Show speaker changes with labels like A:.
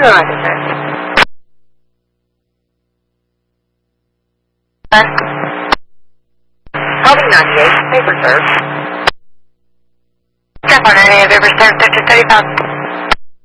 A: Roger, sir. Holding 98, paper, sir. Step on any of River Center, Sector 35.